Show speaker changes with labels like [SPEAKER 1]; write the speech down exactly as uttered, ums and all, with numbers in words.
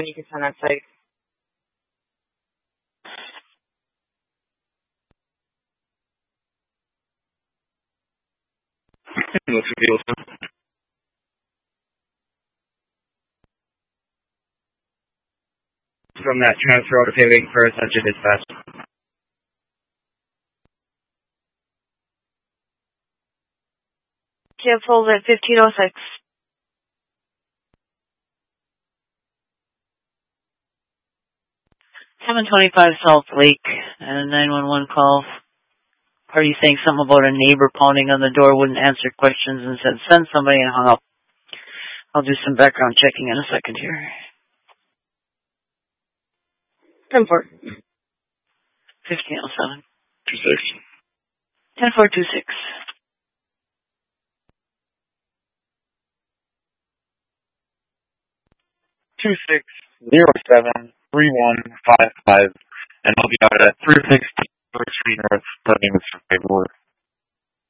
[SPEAKER 1] you can send that site.
[SPEAKER 2] What's the deal, sir? From that transfer to pay waiting for essential dispatch.
[SPEAKER 1] Canceled at fifteen oh six.
[SPEAKER 3] seven twenty-five Salt Lake, and a nine one one call. Party saying something about a neighbor pounding on the door, wouldn't answer questions, and said, send somebody, and hung up. I'll do some background checking in a second here.
[SPEAKER 1] ten four.
[SPEAKER 3] fifteen oh seven.
[SPEAKER 2] two six.
[SPEAKER 3] ten four two six.
[SPEAKER 4] two six zero seven three one five five, and I'll be out at three sixty First Street North, starting with some paperwork.